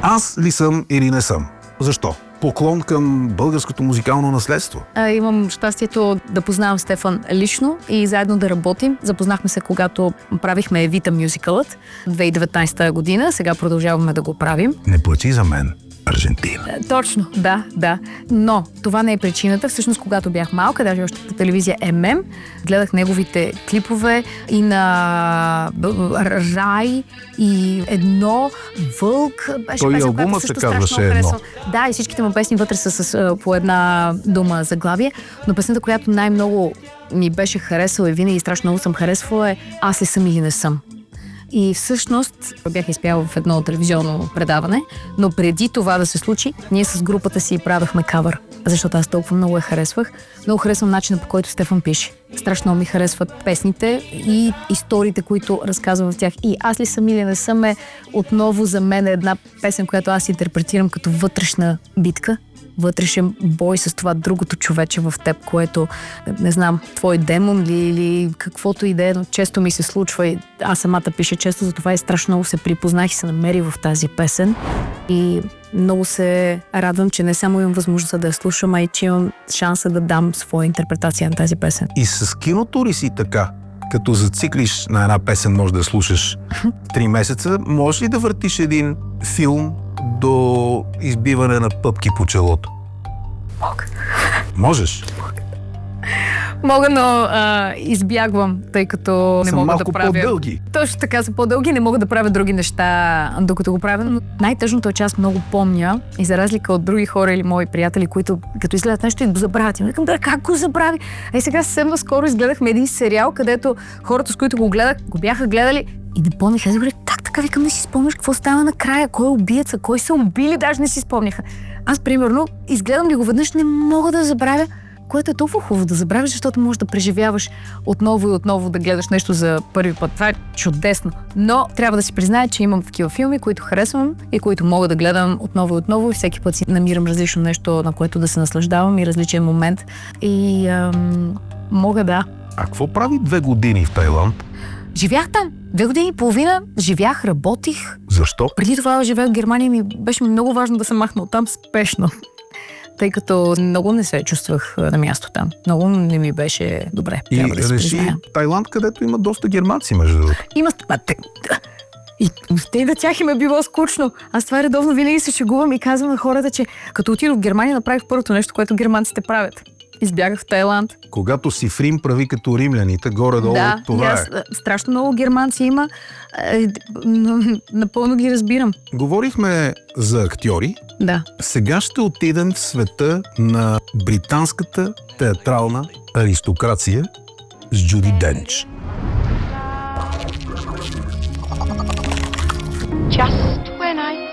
Аз ли съм или не съм? Защо? Поклон към българското музикално наследство. Имам щастието да познавам Стефан лично и заедно да работим. Запознахме се, когато правихме Евита мюзикълът 2019 година. Сега продължаваме да го правим. Не плачи за мен, Аржентина. Точно, да. Но това не е причината. Всъщност, когато бях малка, даже още по телевизия ММ, гледах неговите клипове и на Рай, и Едно, Вълк. Той и албумът се казваше Едно. Да, и всичките му песни вътре са с по една дума заглавие. Но песната, която най-много ми беше харесала и винаги страшно много съм харесвала е Аз ли съм или не съм. И всъщност бях изпяла в едно телевизионно предаване, но преди това да се случи, ние с групата си правихме кавър, защото аз толкова много я харесвах. Много харесвам начина, по който Стефан пише. Страшно много ми харесват песните и историите, които разказва в тях. И Аз ли съм или не съм е отново за мен една песен, която аз интерпретирам като вътрешна битка. Вътрешен бой с това другото човече в теб, което, не знам, твой демон ли или каквото и да е, но често ми се случва и аз самата пиша често, затова и страшно много се припознах и се намерих в тази песен. И много се радвам, че не само имам възможност да я слушам, а и че имам шанса да дам своя интерпретация на тази песен. И с киното ли си така? Като зациклиш на една песен, може да слушаш 3 месеца, можеш ли да въртиш един филм до избиване на пъпки по челото? Мога. Можеш? Мога, но избягвам, тъй като не мога да правя... по-дълги. Точно така, са по-дълги, не мога да правя други неща, докато го правя. Но най-тъжното е, че аз много помня и за разлика от други хора или мои приятели, които като изгледат нещо и го забравят. И викам, как го забрави? Сега съвсем наскоро изгледахме един сериал, където хората, с които го гледах, го бяха гледали и не помниха. Аз говоря, така, викам, не си спомняш какво става накрая, кой е убиеца, кой са убили, даже не си спомняха. Аз, примерно, изгледам ли го веднъж, не мога да забравя, което е толкова хубаво да забравиш, защото можеш да преживяваш отново и отново да гледаш нещо за първи път. Това е чудесно. Но трябва да си призная, че имам такива филми, които харесвам и които мога да гледам отново и отново и всеки път си намирам различно нещо, на което да се наслаждавам и различен момент. И мога да. А какво прави 2 години в Тайланд? Живях там. 2 години и половина живях, работих. Защо? Преди това живея в Германия и беше много важно да се махна оттам спешно. Тъй като много не се чувствах на място там. Много не ми беше добре. И реши Тайланд, където има доста германци, между другото. Има... И те на тях им е било скучно. Аз това редовно винаги се шегувам и казвам на хората, че като отидох в Германия, направих първото нещо, което германците правят. Избягах в Тайланд. Когато си в Рим, прави като римляните, горе-долу това е. Страшно много германци има. Напълно ги разбирам. Говорихме за актьори. Да. Сега ще отидем в света на британската театрална аристокрация с Джуди Денч. Just when I